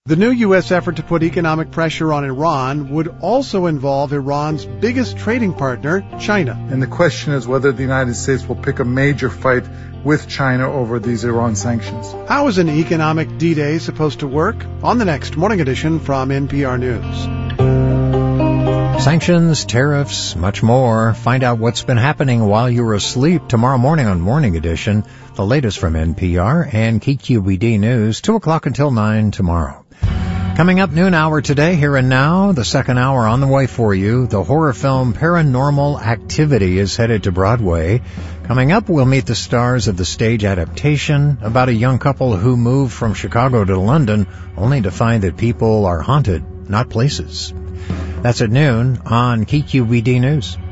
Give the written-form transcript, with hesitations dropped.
The new U.S. effort to put economic pressure on Iran would also involve Iran's biggest trading partner, China. And the question is whether the United States will pick a major fight with China over these Iran sanctions. How is an economic D-Day supposed to work? On the next Morning Edition from NPR News. Sanctions, tariffs, much more. Find out what's been happening while you were asleep tomorrow morning on Morning Edition. The latest from NPR and KQED News, 2 o'clock until 9 tomorrow. Coming up noon hour today, here and now, the second hour on the way for you. The horror film Paranormal Activity is headed to Broadway. Coming up, we'll meet the stars of the stage adaptation about a young couple who moved from Chicago to London only to find that people are haunted, not places. That's at noon on KQED News.